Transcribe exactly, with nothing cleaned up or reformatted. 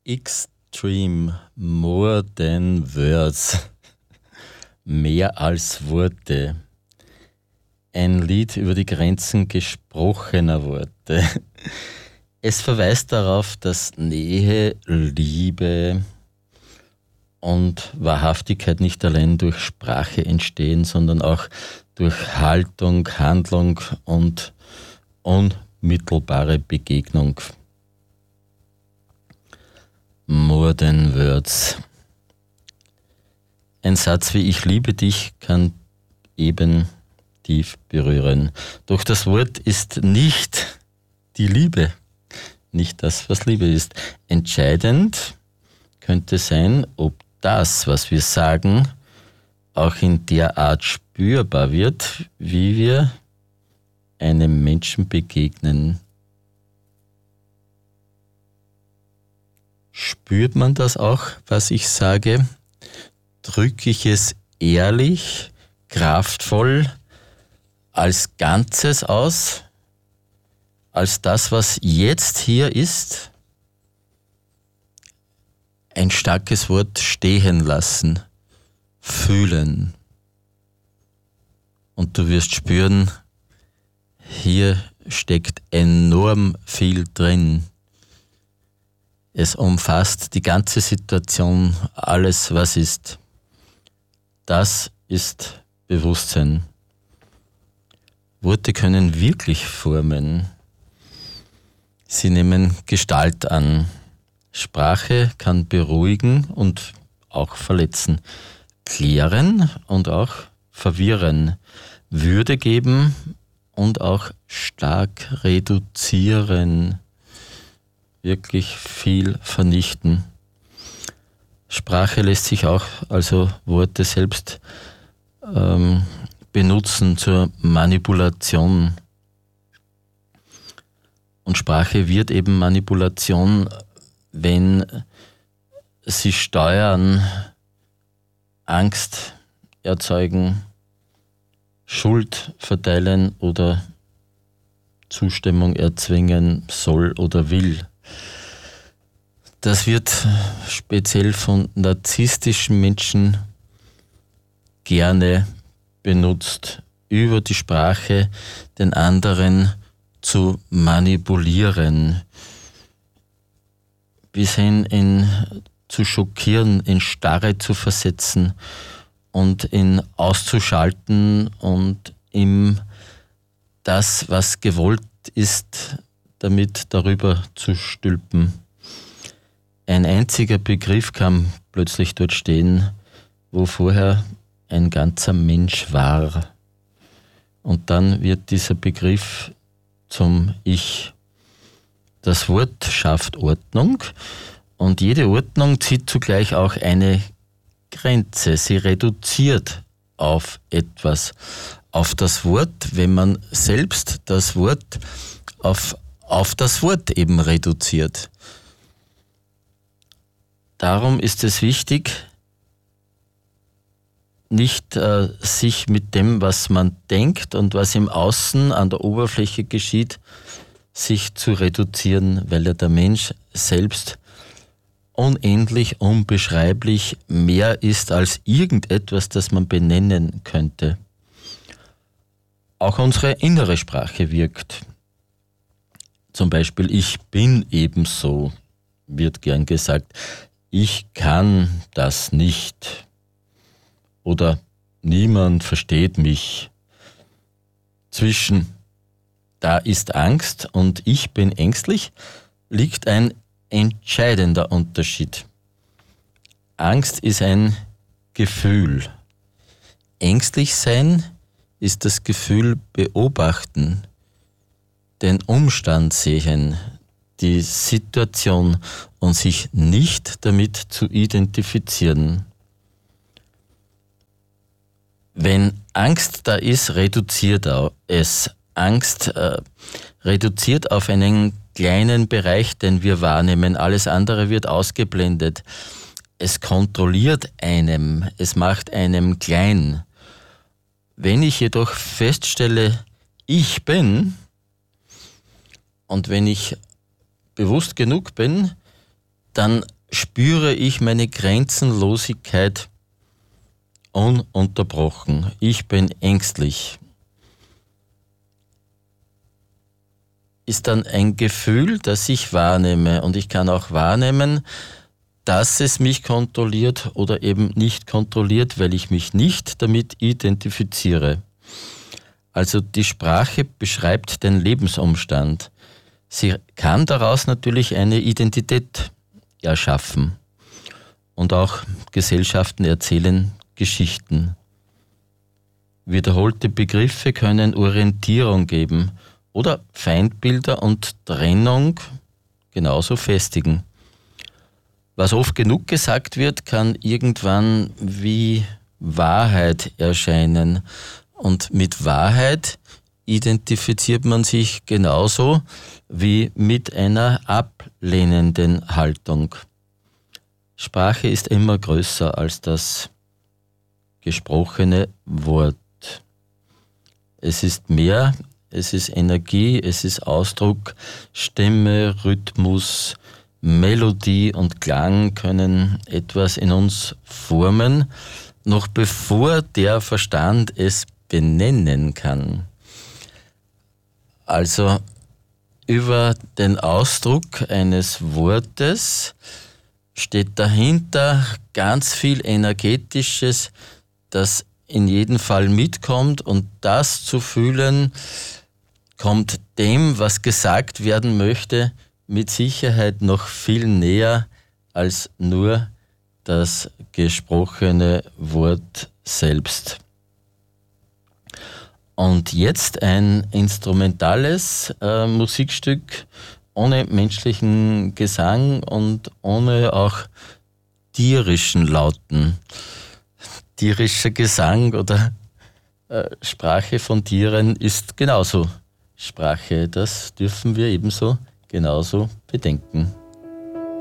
Extreme, more than words, mehr als Worte. Ein Lied über die Grenzen gesprochener Worte. Es verweist darauf, dass Nähe, Liebe und Wahrhaftigkeit nicht allein durch Sprache entstehen, sondern auch durch Haltung, Handlung und unmittelbare Begegnung. More than words. Ein Satz wie "Ich liebe dich" kann eben tief berühren. Doch das Wort ist nicht die Liebe, nicht das, was Liebe ist. Entscheidend könnte sein, ob das, was wir sagen, auch in der Art spürbar wird, wie wir einem Menschen begegnen. Spürt man das auch, was ich sage? Drücke ich es ehrlich, kraftvoll, als Ganzes aus, als das, was jetzt hier ist? Ein starkes Wort: stehen lassen, fühlen. Und du wirst spüren, hier steckt enorm viel drin. Es umfasst die ganze Situation, alles, was ist. Das ist Bewusstsein. Worte können wirklich formen. Sie nehmen Gestalt an. Sprache kann beruhigen und auch verletzen, klären und auch verwirren, Würde geben und auch stark reduzieren, wirklich viel vernichten. Sprache lässt sich auch, also Worte selbst, ähm, benutzen zur Manipulation. Und Sprache wird eben Manipulation, wenn sie steuern, Angst erzeugen, Schuld verteilen oder Zustimmung erzwingen soll oder will. Das wird speziell von narzisstischen Menschen gerne benutzt, über die Sprache den anderen zu manipulieren, bis hin in zu schockieren, in Starre zu versetzen und ihn auszuschalten und ihm das, was gewollt ist, damit darüber zu stülpen. Ein einziger Begriff kann plötzlich dort stehen, wo vorher ein ganzer Mensch war. Und dann wird dieser Begriff zum Ich. Das Wort schafft Ordnung und jede Ordnung zieht zugleich auch eine Grenze. Sie reduziert auf etwas, auf das Wort, wenn man selbst das Wort auf, auf das Wort eben reduziert. Darum ist es wichtig, nicht äh, sich mit dem, was man denkt und was im Außen an der Oberfläche geschieht, sich zu reduzieren, weil ja der Mensch selbst unendlich, unbeschreiblich mehr ist als irgendetwas, das man benennen könnte. Auch unsere innere Sprache wirkt. Zum Beispiel "Ich bin ebenso" wird gern gesagt. "Ich kann das nicht" oder "Niemand versteht mich". Zwischen "da ist Angst" und "ich bin ängstlich" liegt ein entscheidender Unterschied. Angst ist ein Gefühl. Ängstlich sein ist das Gefühl beobachten, den Umstand sehen, die Situation und sich nicht damit zu identifizieren. Wenn Angst da ist, reduziert es. Angst äh, reduziert auf einen kleinen Bereich, den wir wahrnehmen. Alles andere wird ausgeblendet. Es kontrolliert einem, es macht einem klein. Wenn ich jedoch feststelle, ich bin, und wenn ich bewusst genug bin, dann spüre ich meine Grenzenlosigkeit ununterbrochen. Ich bin ängstlich. Ist dann ein Gefühl, das ich wahrnehme, und ich kann auch wahrnehmen, dass es mich kontrolliert oder eben nicht kontrolliert, weil ich mich nicht damit identifiziere. Also die Sprache beschreibt den Lebensumstand. Sie kann daraus natürlich eine Identität erschaffen. Und auch Gesellschaften erzählen Geschichten. Wiederholte Begriffe können Orientierung geben oder Feindbilder und Trennung genauso festigen. Was oft genug gesagt wird, kann irgendwann wie Wahrheit erscheinen. Und mit Wahrheit identifiziert man sich genauso wie mit einer ablehnenden Haltung. Sprache ist immer größer als das gesprochene Wort. Es ist mehr, es ist Energie, es ist Ausdruck, Stimme, Rhythmus, Melodie und Klang können etwas in uns formen, noch bevor der Verstand es benennen kann. Also über den Ausdruck eines Wortes steht dahinter ganz viel Energetisches, das in jedem Fall mitkommt, und das zu fühlen, kommt dem, was gesagt werden möchte, mit Sicherheit noch viel näher als nur das gesprochene Wort selbst. Und jetzt ein instrumentales äh, Musikstück ohne menschlichen Gesang und ohne auch tierischen Lauten. Tierischer Gesang oder äh, Sprache von Tieren ist genauso Sprache. Das dürfen wir ebenso genauso bedenken.